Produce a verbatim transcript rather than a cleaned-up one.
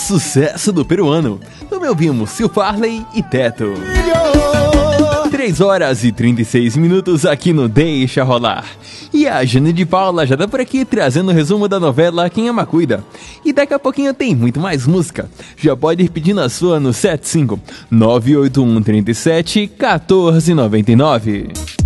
sucesso do peruano. Também ouvimos Sil Farley e Teto. três horas e trinta e seis minutos aqui no Deixa Rolar. E a Jane de Paula já tá por aqui trazendo o resumo da novela Quem Ama Cuida. E daqui a pouquinho tem muito mais música. Já pode ir pedindo a sua no sete cinco nove oito um três sete um quatro nove nove.